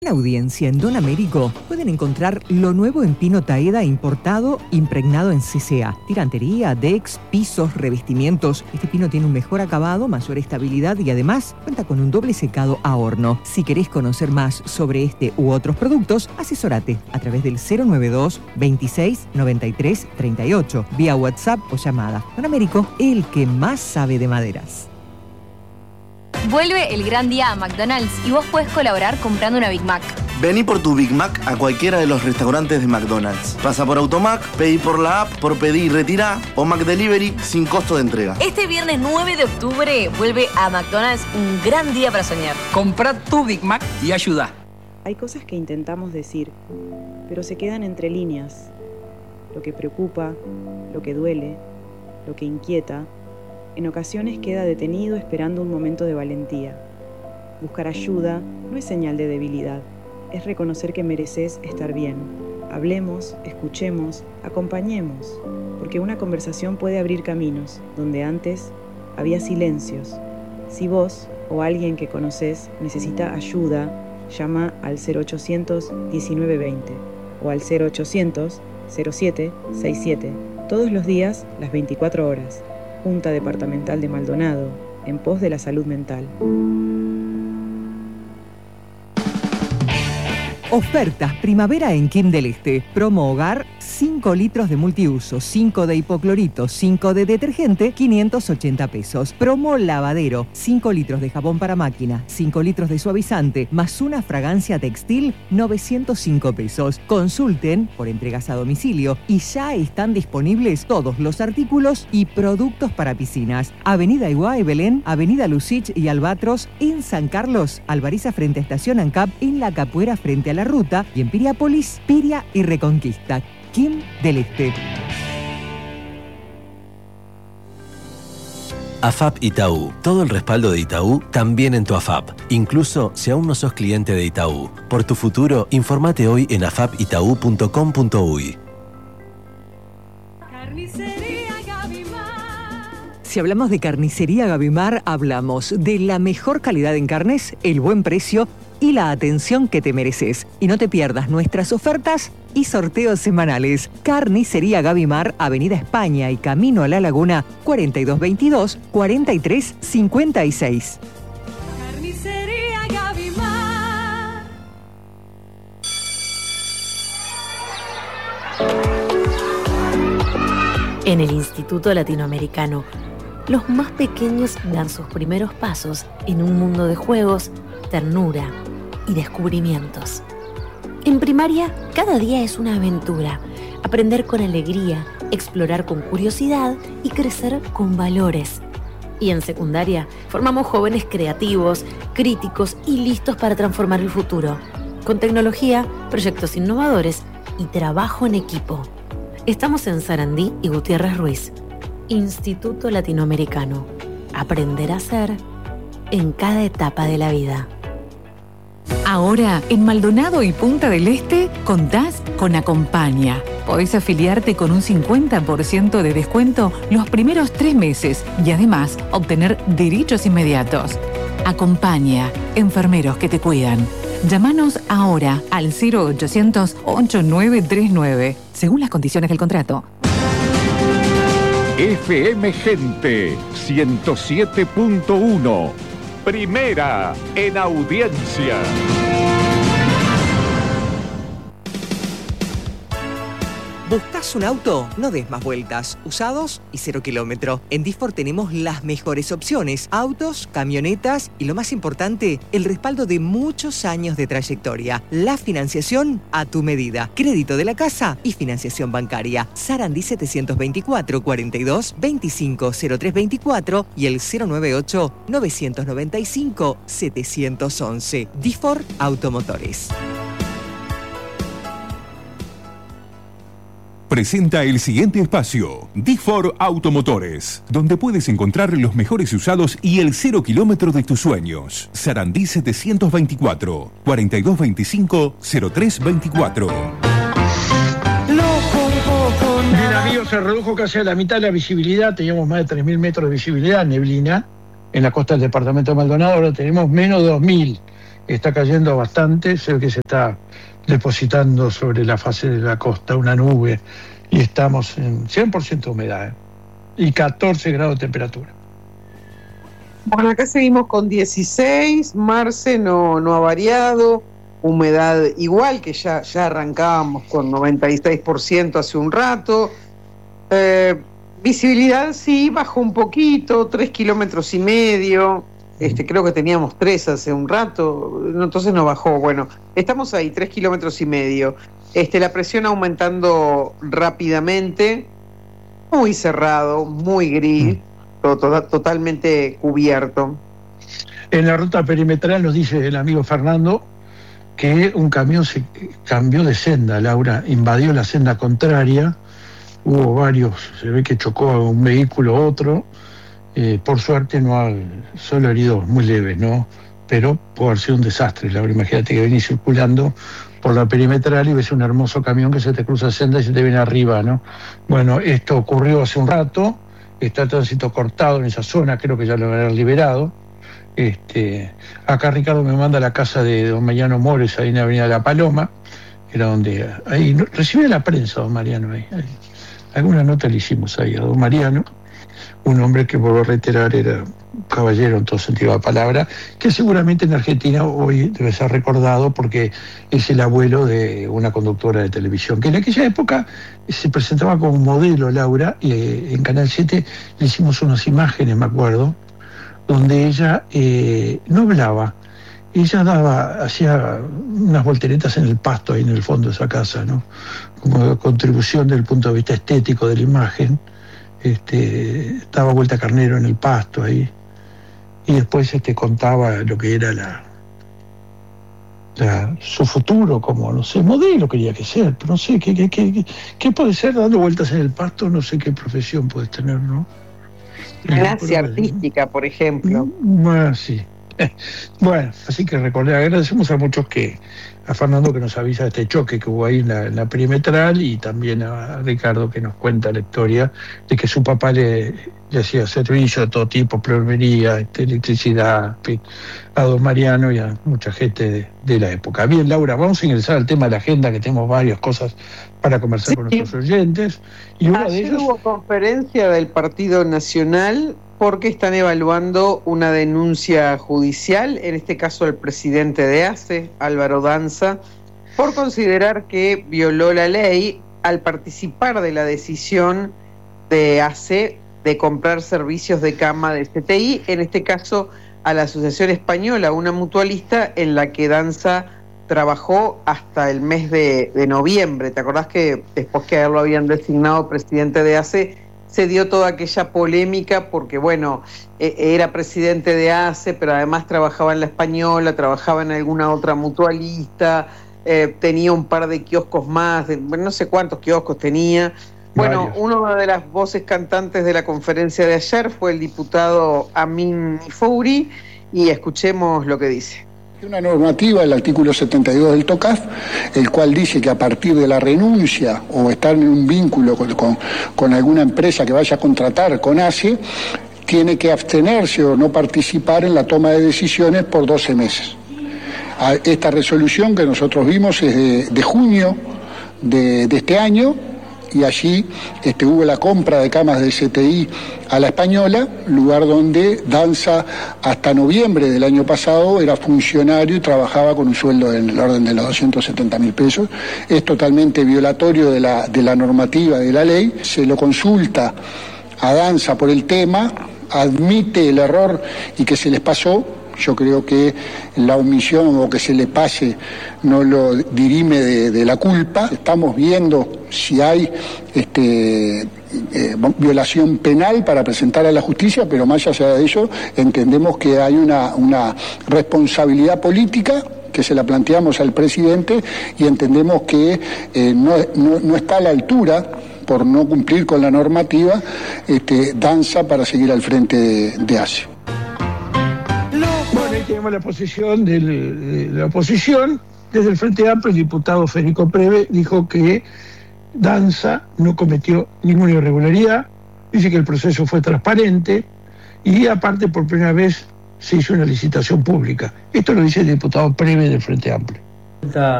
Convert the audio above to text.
En Audiencia en Don Américo pueden encontrar lo nuevo en pino Taeda importado, impregnado en CCA. Tirantería, decks, pisos, revestimientos. Este pino tiene un mejor acabado, mayor estabilidad y además cuenta con un doble secado a horno. Si querés conocer más sobre este u otros productos, asesorate a través del 092 26 93 38, vía WhatsApp o llamada. Don Américo, el que más sabe de maderas. Vuelve el gran día a McDonald's y vos podés colaborar comprando una Big Mac. Vení por tu Big Mac a cualquiera de los restaurantes de McDonald's. Pasa por Automac, pedí por la app, por pedir y retirá o McDelivery sin costo de entrega. Este viernes 9 de octubre vuelve a McDonald's un gran día para soñar. Comprá tu Big Mac y ayudá. Hay cosas que intentamos decir, pero se quedan entre líneas. Lo que preocupa, lo que duele, lo que inquieta, en ocasiones queda detenido esperando un momento de valentía. Buscar ayuda no es señal de debilidad, es reconocer que mereces estar bien. Hablemos, escuchemos, acompañemos, porque una conversación puede abrir caminos donde antes había silencios. Si vos o alguien que conoces necesita ayuda, llama al 0800 1920 o al 0800 07 67, todos los días, las 24 horas. Junta Departamental de Maldonado, en pos de la salud mental. Ofertas primavera en Kim del Este. Promo hogar, 5 litros de multiuso, 5 de hipoclorito, 5 de detergente, 580 pesos. Promo lavadero, 5 litros de jabón para máquina, 5 litros de suavizante, más una fragancia textil, 905 pesos. Consulten por entregas a domicilio y ya están disponibles todos los artículos y productos para piscinas. Avenida Iguay, Belén, Avenida Lucich y Albatros, en San Carlos, Alvariza frente a Estación ANCAP, en La Capuera frente a la Ruta y en Piriápolis, Piria y Reconquista. Kim del Este. AFAP Itaú. Todo el respaldo de Itaú también en tu AFAP. Incluso si aún no sos cliente de Itaú. Por tu futuro, informate hoy en afapitau.com.uy. Si hablamos de Carnicería Gavimar, hablamos de la mejor calidad en carnes, el buen precio y la atención que te mereces. Y no te pierdas nuestras ofertas y sorteos semanales. Carnicería Gavimar, Avenida España y Camino a la Laguna, 4222-4356. Carnicería Gavimar. En el Instituto Latinoamericano, los más pequeños dan sus primeros pasos en un mundo de juegos, ternura y descubrimientos. En primaria, cada día es una aventura. Aprender con alegría, explorar con curiosidad y crecer con valores. Y en secundaria, formamos jóvenes creativos, críticos y listos para transformar el futuro. Con tecnología, proyectos innovadores y trabajo en equipo. Estamos en Sarandí y Gutiérrez Ruiz. Instituto Latinoamericano. Aprender a ser en cada etapa de la vida. Ahora, en Maldonado y Punta del Este, contás con Acompaña. Podés afiliarte con un 50% de descuento los primeros 3 meses y además obtener derechos inmediatos. Acompaña, enfermeros que te cuidan. Llámanos ahora al 0800 8939, según las condiciones del contrato. FM Gente 107.1. Primera en audiencia. ¿Buscas un auto? No des más vueltas. Usados y 0 kilómetro. En Difor tenemos las mejores opciones. Autos, camionetas y lo más importante, el respaldo de muchos años de trayectoria. La financiación a tu medida. Crédito de la casa y financiación bancaria. Sarandí 724 42 25 0324 y el 098 995 711. Difor Automotores. Presenta el siguiente espacio, Difor Automotores, donde puedes encontrar los mejores usados y el 0 kilómetro de tus sueños. Sarandí 724 4225 0324. Bien, amigos, se redujo casi a la mitad de la visibilidad. Teníamos más de 3.000 metros de visibilidad, neblina, en la costa del departamento de Maldonado. Ahora tenemos menos de 2.000. está cayendo bastante, sé que se está depositando sobre la fase de la costa una nube y estamos en 100% humedad, y 14 grados de temperatura. Bueno, acá seguimos con 16, Marce no ha variado, humedad igual, que ya arrancábamos con 96% hace un rato. Visibilidad sí, bajó un poquito, 3,5 kilómetros. Creo que teníamos 3 hace un rato, entonces no bajó. Bueno, estamos ahí, 3,5 kilómetros. La presión aumentando rápidamente, muy cerrado, muy gris, totalmente cubierto. En la ruta perimetral nos dice el amigo Fernando que un camión se cambió de senda, Laura, invadió la senda contraria, hubo varios, se ve que chocó a un vehículo a otro, por suerte solo heridos muy leves, ¿no? Pero puede haber sido un desastre, Laura, imagínate que venís circulando por la perimetral y ves un hermoso camión que se te cruza senda y se te viene arriba, ¿no? Bueno, esto ocurrió hace un rato, está el tránsito cortado en esa zona, creo que ya lo habrán liberado. Acá Ricardo me manda a la casa de don Mariano Mores, ahí en la avenida La Paloma, era donde ahí recibe la prensa don Mariano ahí. Alguna nota le hicimos ahí a don Mariano, un hombre que, por reiterar, era un caballero en todo sentido de la palabra, que seguramente en Argentina hoy debe ser recordado porque es el abuelo de una conductora de televisión, que en aquella época se presentaba como modelo, Laura, y en Canal 7 le hicimos unas imágenes, me acuerdo, donde ella no hablaba, ella hacía unas volteretas en el pasto ahí en el fondo de esa casa, ¿no? Como contribución desde el punto de vista estético de la imagen. Estaba vuelta carnero en el pasto ahí, y después contaba lo que era su futuro como, no sé, modelo quería que ser, pero no sé, ¿qué puede ser dando vueltas en el pasto? No sé qué profesión puedes tener, ¿no? Gracia artística, por ejemplo. Bueno, sí. Bueno, así que agradecemos a muchos a Fernando que nos avisa de este choque que hubo ahí en la perimetral, y también a Ricardo que nos cuenta la historia de que su papá le hacía servicio de todo tipo, plomería, electricidad, a don Mariano y a mucha gente de la época. Bien, Laura, vamos a ingresar al tema de la agenda, que tenemos varias cosas para conversar con nuestros oyentes. Y uno de ellos hubo conferencia del Partido Nacional porque están evaluando una denuncia judicial, en este caso el presidente de ACE, Álvaro Danza, por considerar que violó la ley al participar de la decisión de ACE de comprar servicios de cama de CTI, en este caso a la Asociación Española, una mutualista en la que Danza trabajó hasta el mes de noviembre. ¿Te acordás que después que lo habían designado presidente de ACE, se dio toda aquella polémica porque, bueno, era presidente de ACE, pero además trabajaba en la Española, trabajaba en alguna otra mutualista, tenía un par de kioscos más, no sé cuántos kioscos tenía. Bueno, una de las voces cantantes de la conferencia de ayer fue el diputado Amin Fouri, y escuchemos lo que dice. Una normativa, el artículo 72 del TOCAF, el cual dice que a partir de la renuncia o estar en un vínculo con alguna empresa que vaya a contratar con ACE, tiene que abstenerse o no participar en la toma de decisiones por 12 meses. Esta resolución que nosotros vimos es de junio de este año, y allí hubo la compra de camas de CTI a la Española, lugar donde Danza hasta noviembre del año pasado era funcionario y trabajaba con un sueldo en el orden de los 270.000 pesos. Es totalmente violatorio de la normativa de la ley. Se lo consulta a Danza por el tema, admite el error y que se les pasó. Yo creo que la omisión o que se le pase no lo dirime de la culpa. Estamos viendo si hay violación penal para presentar a la justicia, pero más allá de ello entendemos que hay una responsabilidad política que se la planteamos al presidente, y entendemos que no está a la altura, por no cumplir con la normativa, Danza para seguir al frente de ACE. Bueno, ahí tenemos la posición de la oposición. Desde el Frente Amplio, el diputado Federico Preve dijo que Danza no cometió ninguna irregularidad, dice que el proceso fue transparente, y aparte por primera vez se hizo una licitación pública. Esto lo dice el diputado Preve del Frente Amplio.